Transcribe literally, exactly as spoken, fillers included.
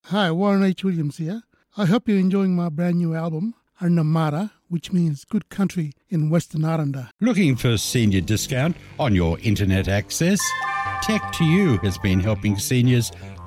Hi, Warren H. Williams here. I hope you're enjoying my brand new album, Arnamara, which means good country in Western Aranda. Looking for senior discount on your internet access? Tech to You has been helping seniors